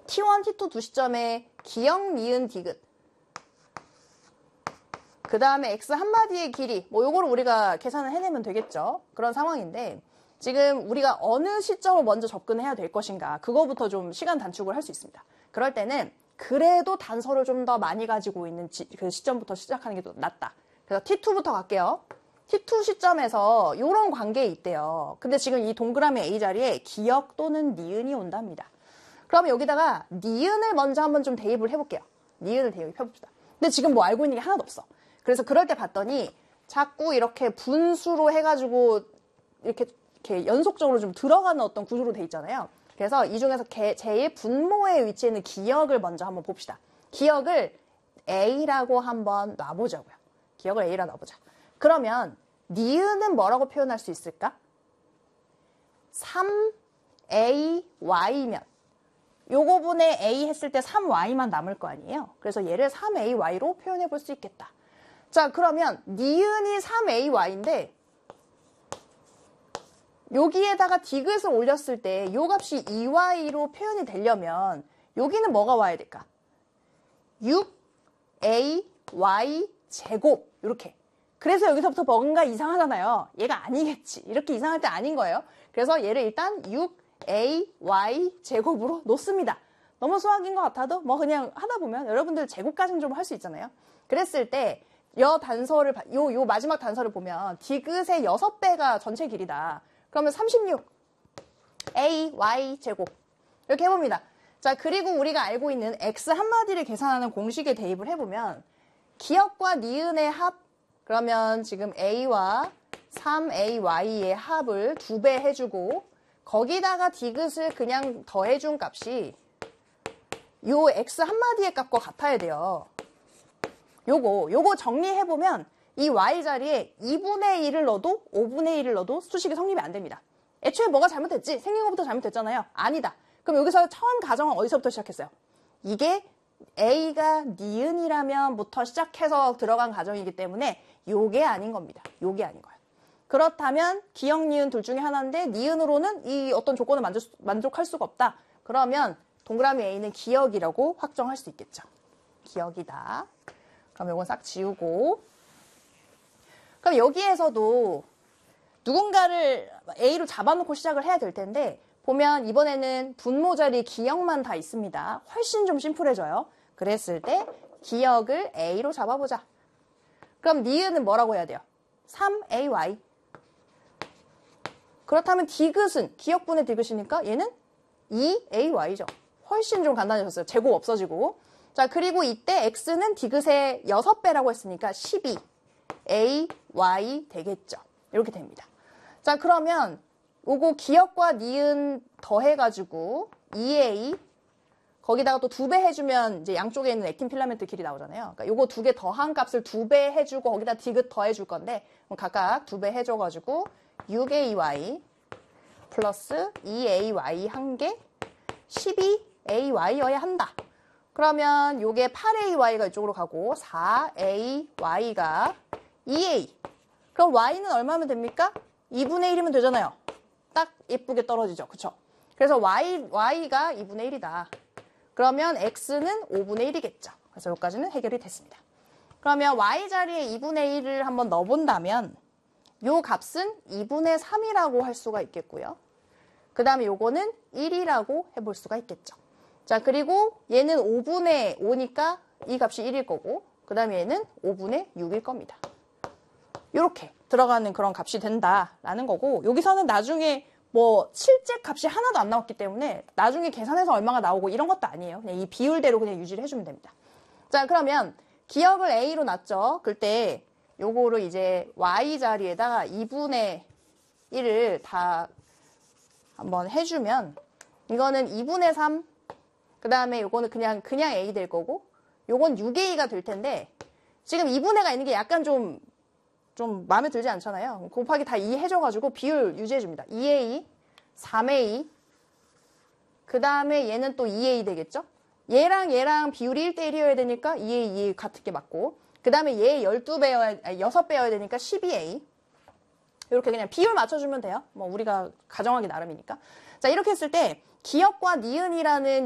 T1, T2 두 시점에 기역, 니은, 디귿. 그 다음에 X 한마디의 길이, 뭐 요거를 우리가 계산을 해내면 되겠죠. 그런 상황인데 지금 우리가 어느 시점을 먼저 접근해야 될 것인가, 그거부터 좀 시간 단축을 할 수 있습니다. 그럴 때는 그래도 단서를 좀 더 많이 가지고 있는 그 시점부터 시작하는 게 더 낫다. 그래서 T2부터 갈게요. T2 시점에서 이런 관계에 있대요. 근데 지금 이 동그라미 A 자리에 기역 또는 니은이 온답니다. 그러면 여기다가 니은을 먼저 한번 좀 대입을 해볼게요. 니은을 대입해봅시다. 근데 지금 뭐 알고 있는 게 하나도 없어. 그래서 그럴 때 봤더니 자꾸 이렇게 분수로 해가지고 이렇게 연속적으로 좀 들어가는 어떤 구조로 돼 있잖아요. 그래서 이 중에서 제일 분모에 위치해 있는 기역을 먼저 한번 봅시다. 기역을 A라고 한번 놔보자고요. 기역을 A라 놔보자. 그러면 니은은 뭐라고 표현할 수 있을까? 3AY면 요거분에 A 했을 때 3Y만 남을 거 아니에요. 그래서 얘를 3AY로 표현해 볼 수 있겠다. 자, 그러면 니은이 3AY인데 여기에다가 디귿을 올렸을 때 요 값이 2Y로 표현이 되려면 여기는 뭐가 와야 될까? 6AY 제곱 이렇게. 그래서 여기서부터 뭔가 이상하잖아요. 얘가 아니겠지. 이렇게 이상할 때 아닌 거예요. 그래서 얘를 일단 6AY 제곱으로 놓습니다. 너무 수학인 것 같아도 뭐 그냥 하다 보면 여러분들 제곱까지는 좀 할 수 있잖아요. 그랬을 때 요 단서를, 요 마지막 단서를 보면 디귿의 6배가 전체 길이다. 그러면 36AY 제곱 이렇게 해봅니다. 자, 그리고 우리가 알고 있는 X 한마디를 계산하는 공식에 대입을 해보면 기역과 니은의 합, 그러면 지금 A와 3AY의 합을 2배 해주고 거기다가 디귿을 그냥 더해준 값이 요 X 한마디의 값과 같아야 돼요. 요거 정리해보면 이 Y 자리에 2분의 1을 넣어도 5분의 1을 넣어도 수식이 성립이 안 됩니다. 애초에 뭐가 잘못됐지? 생긴 것부터 잘못됐잖아요. 아니다. 그럼 여기서 처음 가정은 어디서부터 시작했어요? 이게 A가 니은이라면부터 시작해서 들어간 가정이기 때문에 요게 아닌 겁니다. 요게 아닌 거예요. 그렇다면 기역, 니은 둘 중에 하나인데 니은으로는 이 어떤 조건을 만족할 수가 없다. 그러면 동그라미 A는 기역이라고 확정할 수 있겠죠. 기역이다. 그럼 요건 싹 지우고, 그럼 여기에서도 누군가를 A로 잡아놓고 시작을 해야 될 텐데 보면 이번에는 분모 자리 기역만 다 있습니다. 훨씬 좀 심플해져요. 그랬을 때 기역을 A로 잡아보자. 그럼 니은은 뭐라고 해야 돼요? 3AY. 그렇다면 디귿은 기역분의 디귿이니까 얘는 2AY죠. 훨씬 좀 간단해졌어요. 제곱 없어지고. 자, 그리고 이때 X는 디귿의 6배라고 했으니까 12AY 되겠죠. 이렇게 됩니다. 자, 그러면 요거 기역과 니은 더해가지고 2A 거기다가 또 2배 해주면 이제 양쪽에 있는 액틴 필라멘트 길이 나오잖아요. 그러니까 요거 2개 더한 값을 2배 해주고 거기다 디귿 더해줄 건데 각각 2배 해줘가지고 6AY 플러스 2AY 한 개 12AY여야 한다. 그러면 요게 8AY가 이쪽으로 가고 4AY가 2A. 그럼 Y는 얼마면 됩니까? 2분의 1이면 되잖아요. 딱 예쁘게 떨어지죠. 그쵸? 그래서 Y가 2분의 1이다. 그러면 X는 5분의 1이겠죠. 그래서 여기까지는 해결이 됐습니다. 그러면 Y 자리에 2분의 1을 한번 넣어본다면 요 값은 2분의 3이라고 할 수가 있겠고요. 그 다음에 요거는 1이라고 해볼 수가 있겠죠. 자, 그리고 얘는 5분의 5니까 이 값이 1일 거고 그 다음에 얘는 5분의 6일 겁니다. 이렇게 들어가는 그런 값이 된다라는 거고 여기서는 나중에 뭐 실제 값이 하나도 안 나왔기 때문에 나중에 계산해서 얼마가 나오고 이런 것도 아니에요. 그냥 이 비율대로 그냥 유지를 해주면 됩니다. 자, 그러면 기역을 A로 놨죠. 그때 요거를 이제 Y 자리에다가 2분의 1을 다 한번 해주면 이거는 2분의 3, 그 다음에 요거는 그냥 A 될 거고 요건 6A가 될 텐데 지금 2분의가 있는 게 약간 좀 마음에 들지 않잖아요. 곱하기 다 2 해줘가지고 비율 유지해줍니다. 2A, 3A, 그 다음에 얘는 또 2A 되겠죠? 얘랑 비율이 1대1이어야 되니까 2A 같은 게 맞고 그 다음에 얘 6배여야 되니까 12A. 이렇게 그냥 비율 맞춰주면 돼요. 뭐 우리가 가정하기 나름이니까. 자, 이렇게 했을 때 기역과 니은이라는